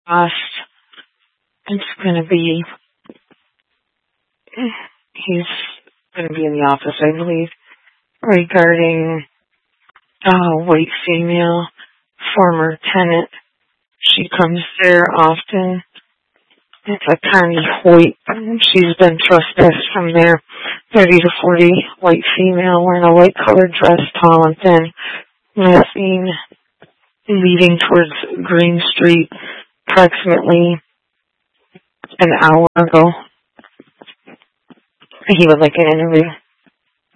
asked. It's going to be, he's going to be in the office, I believe, regarding a white female, former tenant. She comes there often. It's a Connie Hoyt. She's been trespassed from there. 30 to 40 white female wearing a white colored dress, tall and thin. Last seen leading towards Green Street approximately an hour ago. He would like an interview.